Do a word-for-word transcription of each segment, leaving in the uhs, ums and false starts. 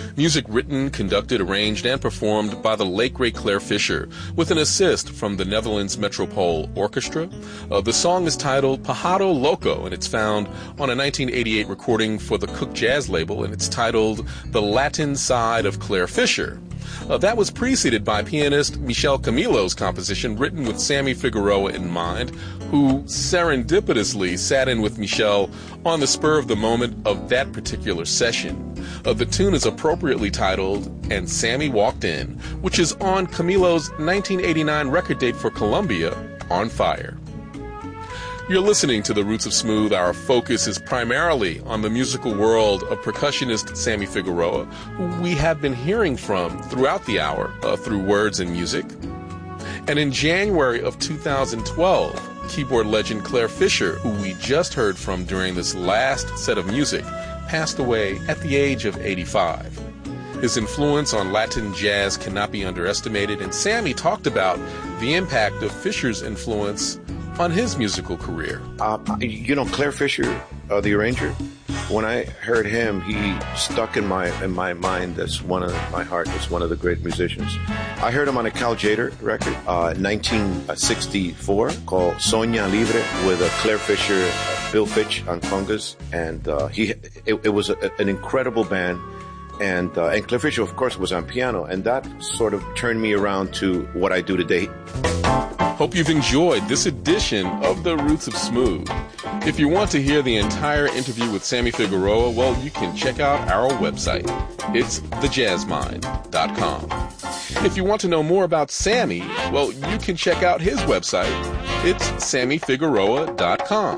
Music written, conducted, arranged, and performed by the late great Claire Fischer, with an assist from the Netherlands Metropole Orchestra. Uh, the song is titled Pájaro Loco, and it's found on a nineteen eighty-eight recording for the Cook Jazz label, and it's titled The Latin Side of Claire Fischer. Uh, that was preceded by pianist Michel Camillo's composition, written with Sammy Figueroa in mind, who serendipitously sat in with Michel on the spur of the moment of that particular session. Uh, the tune is appropriately titled And Sammy Walked In, which is on Camillo's nineteen eighty-nine record date for Columbia, On Fire. You're listening to The Roots of Smooth. Our focus is primarily on the musical world of percussionist Sammy Figueroa, who we have been hearing from throughout the hour uh, through words and music. And in January of two thousand twelve, keyboard legend Claire Fischer, who we just heard from during this last set of music, passed away at the age of eighty-five. His influence on Latin jazz cannot be underestimated, and Sammy talked about the impact of Fischer's influence on his musical career. Uh, you know, Claire Fischer, uh, the arranger, when I heard him, he stuck in my in my mind as one of my heart as one of the great musicians. I heard him on a Cal Tjader record, uh, nineteen sixty-four, called Soña Libre, with a Claire Fischer, uh, Bill Fitch on congas, and uh, he it, it was a, an incredible band. And uh, and Claire Fischer, of course, was on piano, and that sort of turned me around to what I do today. Hope you've enjoyed this edition of The Roots of Smooth. If you want to hear the entire interview with Sammy Figueroa, well, you can check out our website. It's the jazz mind dot com. If you want to know more about Sammy, well, you can check out his website. It's sammy figueroa dot com.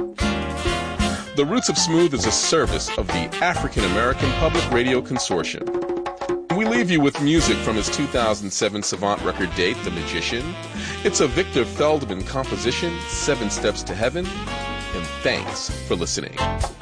The Roots of Smooth is a service of the African American Public Radio Consortium. We leave you with music from his two thousand seven Savant record date, The Magician. It's a Victor Feldman composition, Seven Steps to Heaven, and thanks for listening.